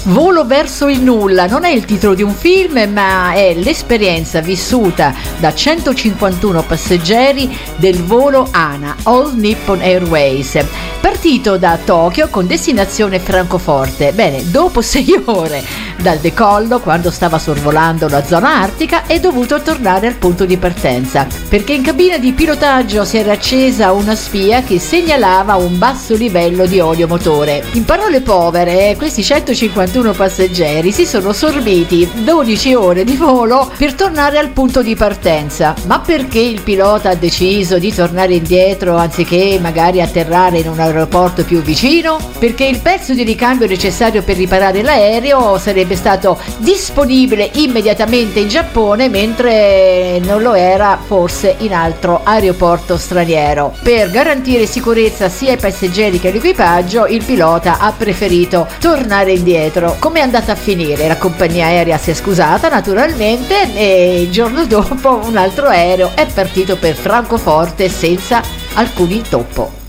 Volo verso il nulla non è il titolo di un film, ma è l'esperienza vissuta da 151 passeggeri del volo ANA, All Nippon Airways, partito da Tokyo con destinazione Francoforte. Bene, dopo 6 ore dal decollo, quando stava sorvolando la zona artica, è dovuto tornare al punto di partenza, perché in cabina di pilotaggio si era accesa una spia che segnalava un basso livello di olio motore. In parole povere, questi 151 passeggeri si sono sorbiti 12 ore di volo per tornare al punto di partenza. Ma perché il pilota ha deciso di tornare indietro anziché magari atterrare in un aeroporto più vicino? Perché il pezzo di ricambio necessario per riparare l'aereo sarebbe stato disponibile immediatamente in Giappone, mentre non lo era forse in altro aeroporto straniero. Per garantire sicurezza sia ai passeggeri che all'equipaggio, il pilota ha preferito tornare indietro. Come è andata a finire? La compagnia aerea si è scusata naturalmente e il giorno dopo un altro aereo è partito per Francoforte senza alcun intoppo.